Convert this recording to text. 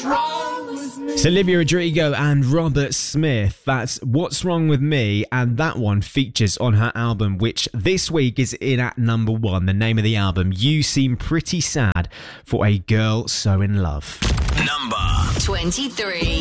It's Olivia Rodrigo and Robert Smith. That's What's Wrong With Me, and that one features on her album, which this week is in at number 1. The name of the album, You Seem Pretty Sad for a Girl So In Love. Number 23.